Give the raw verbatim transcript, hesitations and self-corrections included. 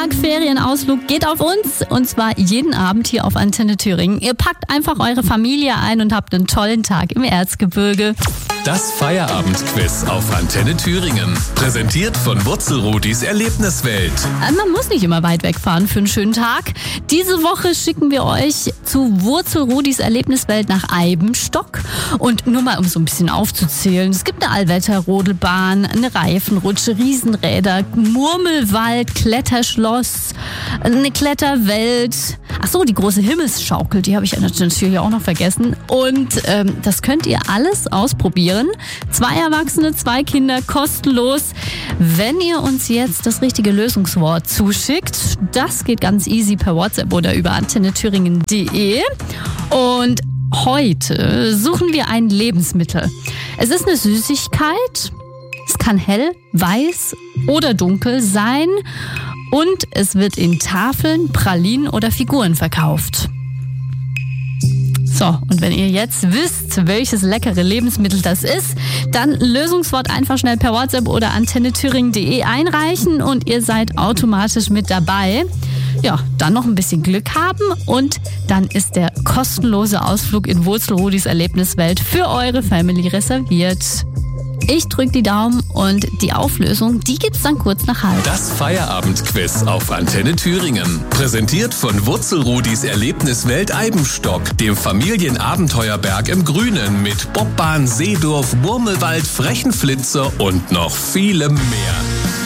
Tag Ferienausflug geht auf uns und zwar jeden Abend hier auf Antenne Thüringen. Ihr packt einfach eure Familie ein und habt einen tollen Tag im Erzgebirge. Das Feierabendquiz auf Antenne Thüringen. Präsentiert von Wurzelrudis Erlebniswelt. Man muss nicht immer weit wegfahren für einen schönen Tag. Diese Woche schicken wir euch zu Wurzelrudis Erlebniswelt nach Eibenstock. Und nur mal, um so ein bisschen aufzuzählen. Es gibt eine Allwetterrodelbahn, eine Reifenrutsche, Riesenräder, Murmelwald, Kletterschloss, eine Kletterwelt. Ach so, die große Himmelsschaukel, die habe ich natürlich auch noch vergessen. Und ähm, das könnt ihr alles ausprobieren. Zwei Erwachsene, zwei Kinder, kostenlos. Wenn ihr uns jetzt das richtige Lösungswort zuschickt, das geht ganz easy per WhatsApp oder über antenne thüringen punkt de. Und heute suchen wir ein Lebensmittel. Es ist eine Süßigkeit. Es kann hell, weiß oder dunkel sein. Und es wird in Tafeln, Pralinen oder Figuren verkauft. So, und wenn ihr jetzt wisst, welches leckere Lebensmittel das ist, dann Lösungswort einfach schnell per WhatsApp oder antenne thüringen punkt de einreichen und ihr seid automatisch mit dabei. Ja, dann noch ein bisschen Glück haben und dann ist der kostenlose Ausflug in Wurzelrudis Erlebniswelt für eure Family reserviert. Ich drücke die Daumen und die Auflösung, die gibt's dann kurz nach halb. Das Feierabendquiz auf Antenne Thüringen. Präsentiert von Wurzelrudis Erlebniswelt Eibenstock, dem Familienabenteuerberg im Grünen mit Bobbahn, Seedorf, Murmelwald, frechen Flitzer und noch vielem mehr.